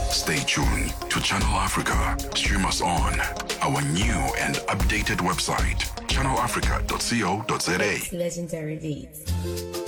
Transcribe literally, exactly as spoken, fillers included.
Stay tuned to Channel Africa. Stream us on our new and updated website, channel africa dot co dot za. Legendary beats.